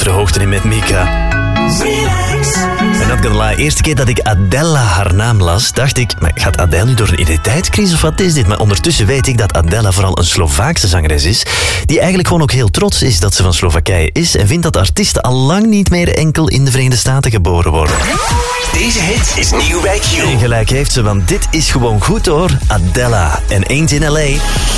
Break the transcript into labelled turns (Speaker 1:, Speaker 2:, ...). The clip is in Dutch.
Speaker 1: de hoogte in met Mika. En not gonna lie, eerste keer dat ik Adele haar naam las, dacht ik, maar gaat Adele nu door een identiteitscrisis of wat is dit? Maar ondertussen weet ik dat Adele vooral een Slovaakse zangeres is, die eigenlijk gewoon ook heel trots is dat ze van Slowakije is en vindt dat artiesten al lang niet meer enkel in de Verenigde Staten geboren worden.
Speaker 2: Deze hit is nieuw bij Q.
Speaker 1: En gelijk heeft ze, want dit is gewoon goed hoor, Adele en Ain't in L.A.